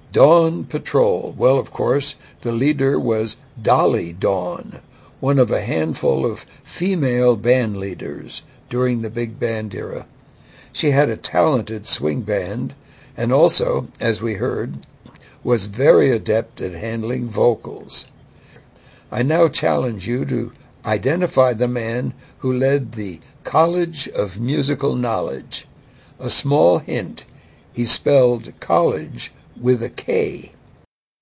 Dawn Patrol. Well, of course, the leader was Dolly Dawn, one of a handful of female band leaders during the big band era. She had a talented swing band and also, as we heard, was very adept at handling vocals. I now challenge you to identify the man who led the College of Musical Knowledge. A small hint, he spelled college with a K.